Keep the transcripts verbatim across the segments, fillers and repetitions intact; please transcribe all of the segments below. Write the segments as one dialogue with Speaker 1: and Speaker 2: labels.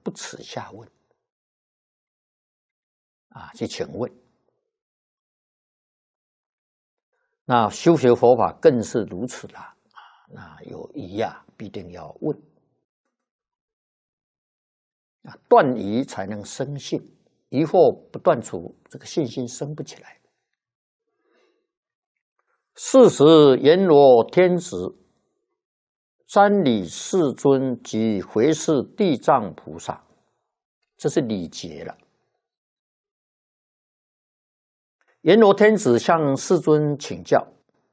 Speaker 1: 不耻下问啊，去请问。那修学佛法更是如此啦啊！那有疑啊，必定要问啊，断疑才能生信，疑惑不断除，这个信心生不起来。是时，阎罗天子、瞻礼世尊及回视地藏菩萨，这是礼节了。阎罗天子向世尊请教，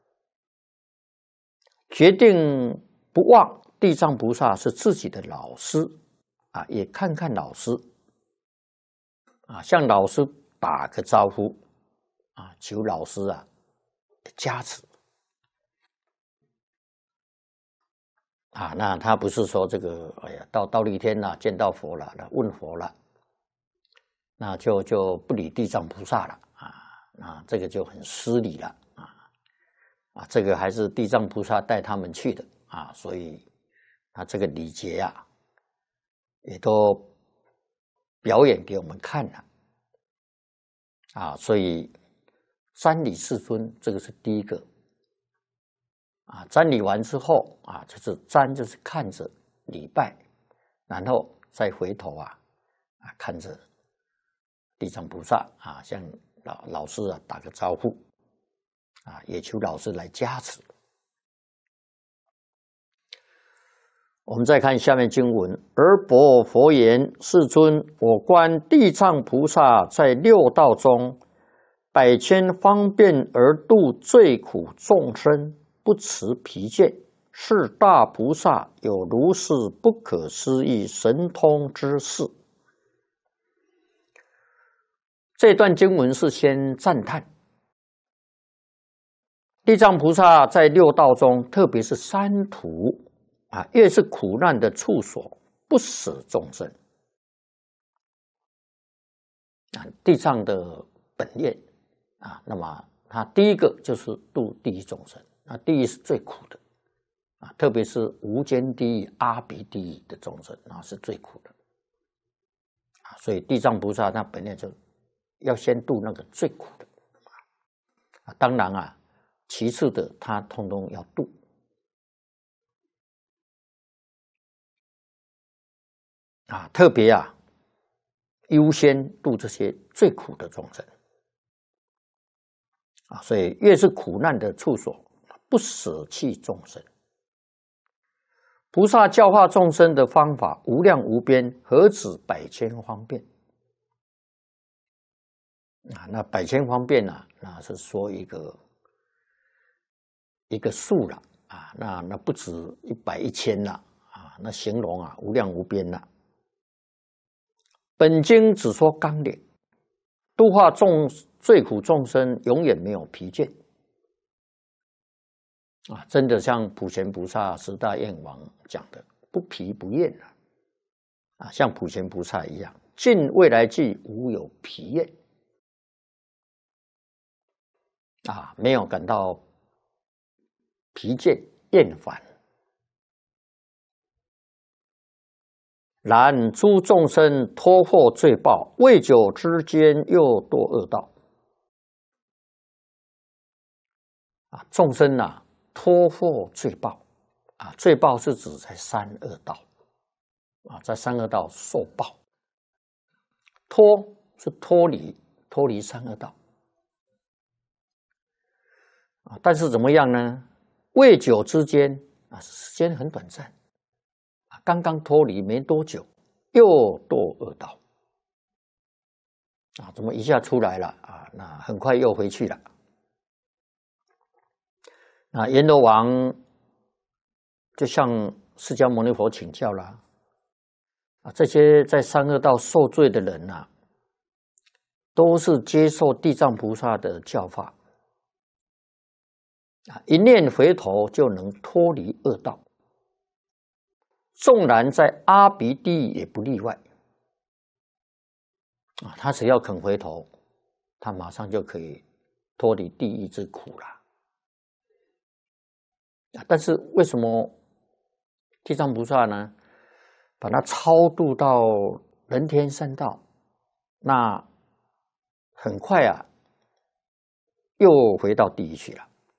Speaker 1: 决定不忘地藏菩萨是自己的老师啊，也看看老师啊，向老师打个招呼啊，求老师啊加持啊。那他不是说这个，哎呀，到到了一天了，见到佛了，问佛了，那就就不理地藏菩萨了啊。啊，这个就很失礼了啊！啊，这个还是地藏菩萨带他们去的啊，所以他这个礼节啊，也都表演给我们看了啊。所以瞻礼世尊，这个是第一个啊。瞻礼完之后啊，就是瞻就是看着礼拜，然后再回头啊啊看着地藏菩萨啊，向老老师啊打个招呼啊，也求老师来加持。我们再看下面经文：而薄佛言：世尊，我观地藏菩萨在六道中，百千方便而度罪苦众生，不辞疲倦，是大菩萨有如是不可思议神通之事。这段经文是先赞叹地藏菩萨在六道中，特别是三途啊，越是苦难的处所，不舍众生啊。地藏的本愿啊，那么他第一个就是度地狱众生啊，地狱是最苦的啊，特别是无间地狱、阿鼻地狱的众生啊，是最苦的啊。所以地藏菩萨他本愿就要先度那个最苦的啊，当然啊，其次的他通通要度啊，特别啊，优先度这些最苦的众生啊，所以越是苦难的处所，不舍弃众生。菩萨教化众生的方法无量无边，何止百千方便啊？那百千方便啊，那是说一个一个数了啊，那那不止一百一千了啊，那形容啊无量无边了。本经只说纲领，度化众罪苦众生，永远没有疲倦啊！真的像普贤菩萨十大愿王讲的，不疲不厌啊！啊，像普贤菩萨一样，尽未来际无有疲厌啊，没有感到疲倦厌烦。然诸众生脱获罪报，未久之间又堕恶道啊！众生啊，脱获罪报啊，罪报是指在三恶道啊，在三恶道受报。脱是脱离，脱离三恶道啊，但是怎么样呢？未久之间啊，时间很短暂。刚刚脱离没多久，又堕恶道啊！怎么一下出来了啊？那很快又回去了。那阎罗王就向释迦牟尼佛请教了啊，这些在三恶道受罪的人啊，都是接受地藏菩萨的教法啊，一念回头就能脱离恶道。纵然在阿鼻地狱也不例外啊！他只要肯回头，他马上就可以脱离地狱之苦了啊！但是为什么地藏菩萨呢， 把它超度到人天三道，那很快啊，又回到地狱去了。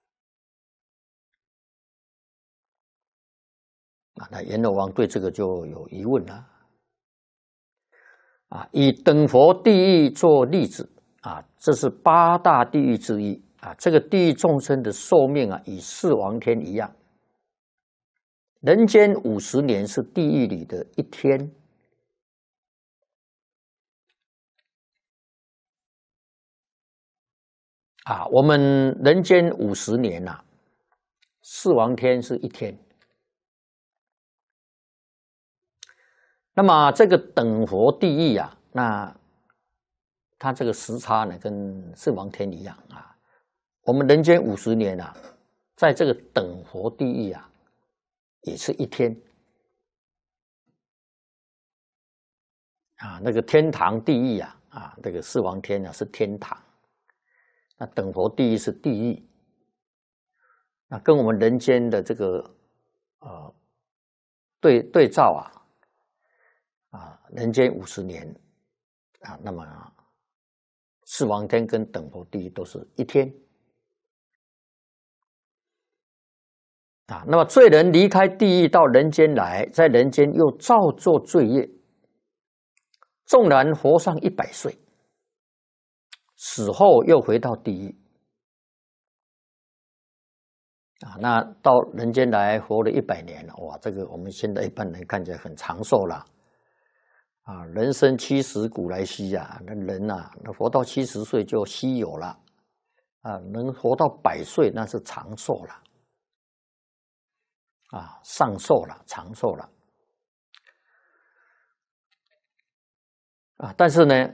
Speaker 1: 啊，那阎罗王对这个就有疑问了。啊，以等佛地狱做例子啊，这是八大地狱之一啊。这个地狱众生的寿命啊，与四王天一样。人间五十年是地狱里的一天。啊，我们人间五十年呐、啊，四王天是一天。那么这个等佛地狱啊，那它这个时差呢，跟四王天一样啊。我们人间五十年啊，在这个等佛地狱啊，也是一天啊。那个天堂地狱啊，啊，这个四王天啊是天堂，那等佛地狱是地狱。那跟我们人间的这个呃对对照啊。啊，人间五十年啊，那么四王天跟等佛地狱都是一天啊。那么罪人离开地狱到人间来，在人间又造作罪业，纵然活上一百岁，死后又回到地狱啊。那到人间来活了一百年了，哇，这个我们现在一般人看起来很长寿了。啊，人生七十古来稀啊，那人呐、啊，那活到七十岁就稀有了，啊，能活到百岁那是长寿了，啊，上寿了，长寿了，啊，但是呢，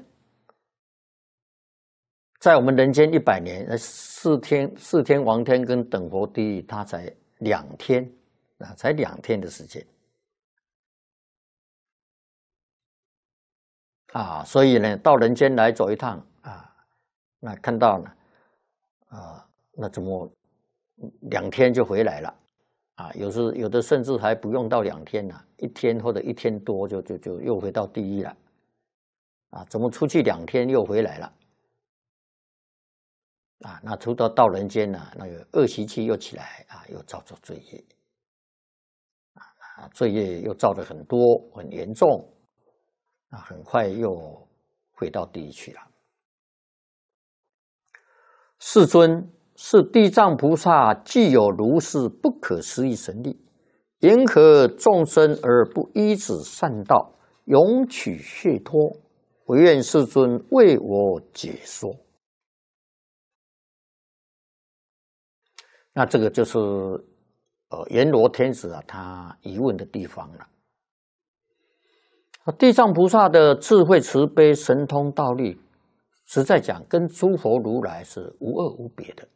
Speaker 1: 在我们人间一百年，四天四天王天跟等佛地狱，它才两天啊，才两天的时间。啊，所以呢，到人间来走一趟啊，那看到呢，啊，那怎么两天就回来了？啊，有时有的甚至还不用到两天呢、啊，一天或者一天多就就就又回到地狱了。啊，怎么出去两天又回来了？啊，那出到到人间呢、啊，那个恶习气又起来啊，又造作罪业，啊，罪业又造的很多很严重。啊，很快又回到地狱去了。世尊，是地藏菩萨既有如是不可思议神力，迎合众生而不依止善道，永取解脱，唯愿世尊为我解说。那这个就是呃阎罗天子啊，他疑问的地方了。地藏菩萨的智慧慈悲神通道力，实在讲跟诸佛如来是无二无别的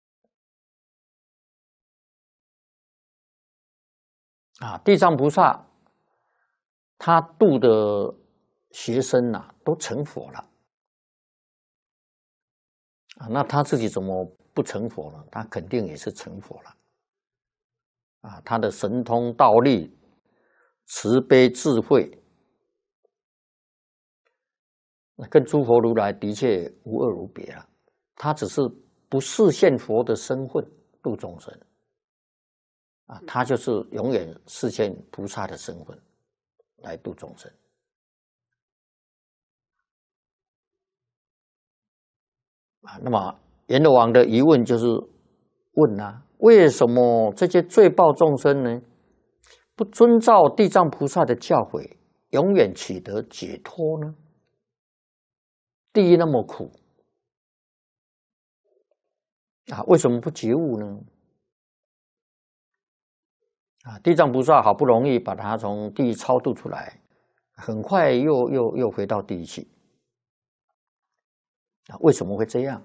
Speaker 1: 啊。地藏菩萨他度的学生呐、啊，都成佛了啊。那他自己怎么不成佛呢？他肯定也是成佛了啊。他的神通道力、慈悲智慧。那跟诸佛如来的确无二无别啊，他只是不示现佛的身份度众生啊，他就是永远示现菩萨的身份来度众生啊。那么阎罗王的疑问就是问啊，为什么这些罪报众生呢，不遵照地藏菩萨的教诲，永远取得解脱呢？地狱那么苦啊，为什么不觉悟呢？啊，地藏菩萨好不容易把他从地狱超度出来，很快又又又回到地狱去啊？为什么会这样？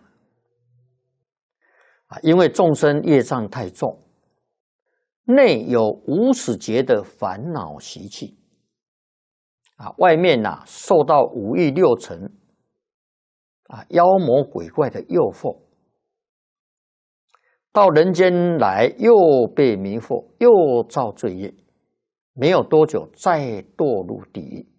Speaker 1: 啊，因为众生业障太重，内有无始劫的烦恼习气啊，外面呐、啊、受到五欲六尘啊妖魔鬼怪的诱惑。到人间来，又被迷惑，又造罪业， 没有多久再堕入地狱。